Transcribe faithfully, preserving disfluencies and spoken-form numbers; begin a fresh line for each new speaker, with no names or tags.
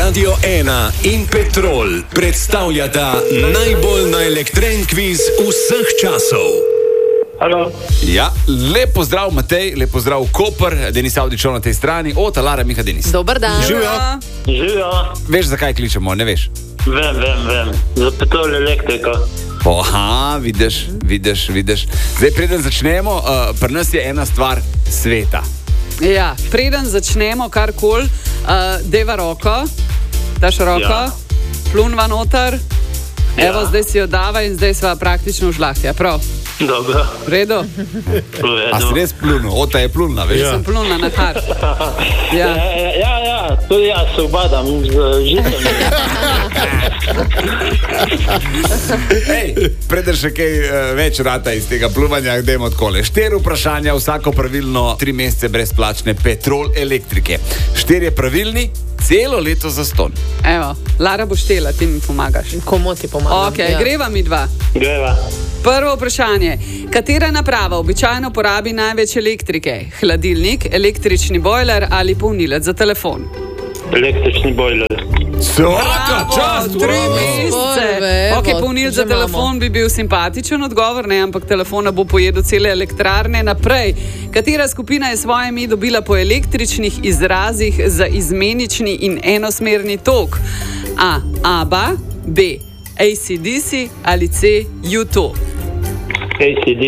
Radio ena in Petrol predstavljata najbolj naelektren kviz vseh časov.
Halo.
Ja, lep pozdrav Matej, lep pozdrav Koper, Denis Avdičov na tej strani, o, Talara, Miha, Denis.
Dober dan.
Živijo.
Živijo.
Veš, zakaj kličemo, ne veš?
Vem, vem, vem. Za Petrol elektriko.
Oha, vidiš, vidiš, vidiš. Zdaj, preden začnemo, uh, pri nas je ena stvar sveta.
Ja, preden začnemo karkoli, uh, deva roko, daš roko,
Ja.
plunva noter,
Ja.
evo, zdaj si jo dava in zdaj sva praktično v žlahtja, prav?
Dobro.
V redu?
A si res plunil? Ota je plunila, veš?
Sem plunila na har.
Ja,
Ja.
ja, ja, ja. Tudi jaz se obadam z žitom.
Ej, preden še kaj uh, več rata iz tega pluvanja, gremo odkole. Štiri vprašanja, vsako pravilno, tri mesece brezplačne Petrol elektrike. Štirje pravilni, celo leto zastonj.
Evo, Lara bo štela, ti mi pomagaš.
Komu ti pomagam?
Ok, ja. Greva mi dva.
Greva.
Prvo vprašanje. Katera naprava običajno porabi največ elektrike? Hladilnik, električni bojler ali polnilec za telefon?
Električni bojler.
Svaka čast,
tri
bravo.
mesece.
Evo,
Ok, polnilec
že
za telefon
imamo.
bi bil simpatičen odgovor, ne, ampak telefona bo pojedel cele elektrarne. Naprej. Katera skupina je svoje ime dobila po električnih izrazih za izmenični in enosmerni tok? A. ABBA, B. A C D C ali C. U dva?
A C D